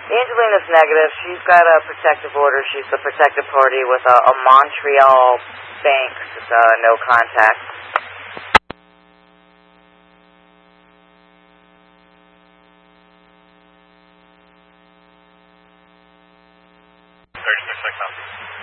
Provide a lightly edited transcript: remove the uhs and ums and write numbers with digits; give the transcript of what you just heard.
Angelina's negative. She's got a protective order. She's the protective party with a Montreal bank. It's no contact. 36 6